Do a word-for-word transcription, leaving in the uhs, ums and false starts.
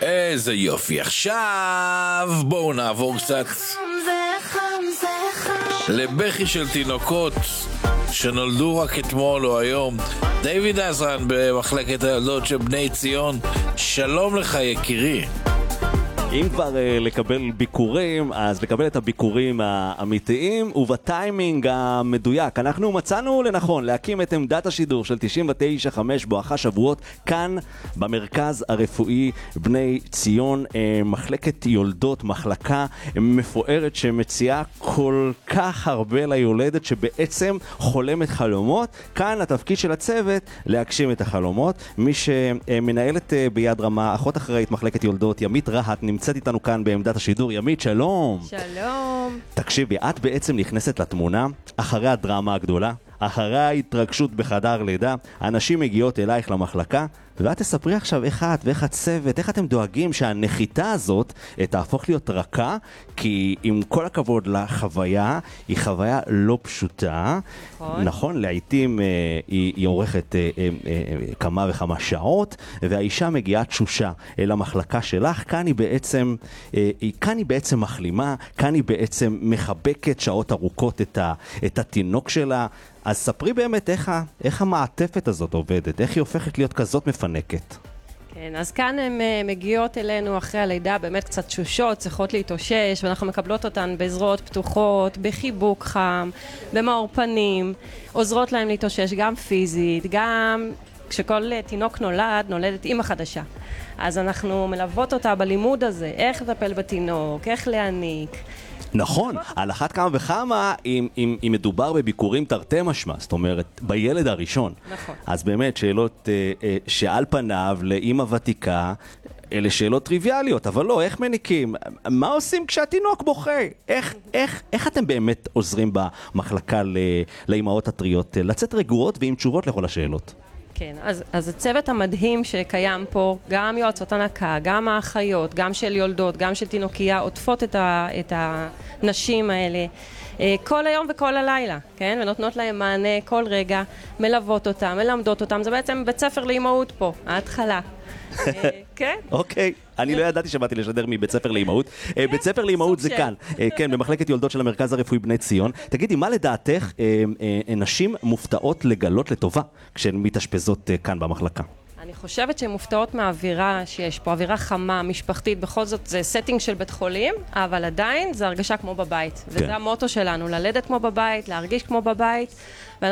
איזה יופי. עכשיו בואו נעבור קצת לבכי של תינוקות שנולדו רק אתמול או היום. דיוויד עזרן במחלקת הילדות של בני ציון, שלום לך יקירי. אם כבר uh, לקבל ביקורים, אז לקבל את הביקורים האמיתיים ובטיימינג המדויק. אנחנו מצאנו לנכון להקים את עמדת השידור של תשעים ותשע נקודה חמש בואכה שבועות כאן במרכז הרפואי בני ציון, uh, מחלקת יולדות, מחלקה מפוארת שמציעה כל כך הרבה ליולדת שבעצם חולמת חלומות. כאן התפקיד של הצוות להגשים את החלומות. מי שמנהלת uh, ביד רמה, אחות אחראית מחלקת יולדות, ימית רהט, נמצאת נמצאת איתנו כאן בעמדת השידור. ימית, שלום. שלום. תקשיבי, את בעצם נכנסת לתמונה אחרי הדרמה הגדולה, אחרי ההתרגשות בחדר לידה. אנשים מגיעות אלייך למחלקה, ואת תספרי עכשיו איך את ואיך הצוות, איך אתם דואגים שהנחיתה הזאת תהפוך להיות רכה, כי עם כל הכבוד לחוויה, היא חוויה לא פשוטה. נכון, נכון לעתים אה, היא, היא עורכת אה, אה, אה, כמה וכמה שעות, והאישה מגיעה תשושה אל המחלקה שלך. כאן היא בעצם, אה, כאן היא בעצם מחלימה, כאן היא בעצם מחבקת שעות ארוכות את, ה, את התינוק שלה. אז ספרי באמת איך, איך המעטפת הזאת עובדת, איך היא הופכת להיות כזאת מפנקת. כן, אז כאן הן מגיעות אלינו אחרי הלידה, באמת קצת תשושות, צריכות להתאושש, ואנחנו מקבלות אותן בזרועות פתוחות, בחיבוק חם, במאור פנים, עוזרות להם להתאושש גם פיזית, גם כשכל תינוק נולד, נולדת אימא חדשה. אז אנחנו מלוות אותה בלימוד הזה, איך לטפל בתינוק, איך להניק. נכון, על אחת כמה וכמה אם, אם, אם מדובר בביקורים תרתי משמע, זאת אומרת בילד הראשון. נכון. אז באמת שאלות אה, אה, שעל פניו לאמא ותיקה, אלה שאלות טריוויאליות, אבל לא, איך מניקים? מה עושים כשהתינוק בוכה? איך, איך, איך אתם באמת עוזרים במחלקה לאמהות הטריות לצאת רגועות ועם תשובות לכל השאלות? כן, אז, אז הצוות המדהים שקיים פה, גם יועצות הנקה, גם האחיות, גם של יולדות, גם של תינוקייה, עוטפות את, ה, את הנשים האלה כל היום וכל הלילה, כן? ונותנות להם מענה כל רגע, מלוות אותם, מלמדות אותם. זה בעצם בית ספר לאימהות פה, ההתחלה. כן? אוקיי, אני לא ידעתי שבאתי לשדר מבית ספר לאימהות. בית ספר לאימהות זה כאן, כן, במחלקת יולדות של המרכז הרפואי בני ציון. תגידי, מה לדעתך נשים מופתעות לגלות לטובה כשהן מתאשפזות כאן במחלקה? אני חושבת שהן מופתעות מהאווירה שיש פה, אווירה חמה, משפחתית, בכל זאת זה סטינג של בית חולים, אבל עדיין זה הרגשה כמו בבית. וזה המוטו שלנו, ללדת כמו בבית, להרגיש כמו בבית.